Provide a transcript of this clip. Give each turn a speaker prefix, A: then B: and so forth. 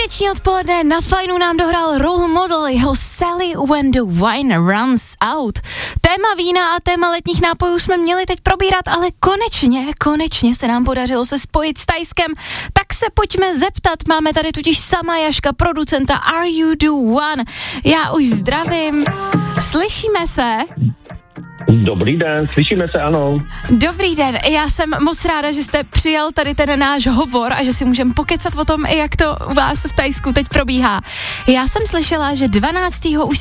A: Středeční odpoledne na Fajnu nám dohrál Role Model, jeho Sally When the Wine Runs Out. Téma vína a téma letních nápojů jsme měli teď probírat, ale konečně se nám podařilo se spojit s Tajskem, tak se pojďme zeptat. Máme tady totiž sama Jaška, producenta Are You The One. Já už zdravím. Slyšíme se?
B: Dobrý den, slyšíme se, ano.
A: Dobrý den, já jsem moc ráda, že jste přijal tady ten náš hovor a že si můžeme pokecat o tom, jak to u vás v Tajsku teď probíhá. Já jsem slyšela, že 12. už